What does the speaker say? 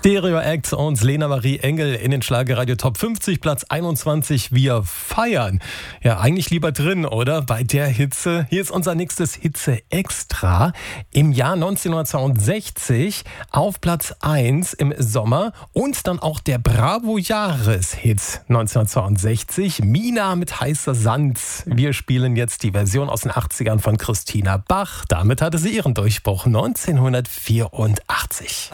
Stereo Act und Lena Marie Engel in den Schlagerradio Top 50, Platz 21. Wir feiern. Ja, eigentlich lieber drin, oder? Bei der Hitze. Hier ist unser nächstes Hitze-Extra. Im Jahr 1962 auf Platz 1 im Sommer und dann auch der Bravo-Jahreshit 1962. Mina mit heißer Sand. Wir spielen jetzt die Version aus den 80ern von Christina Bach. Damit hatte sie ihren Durchbruch 1984.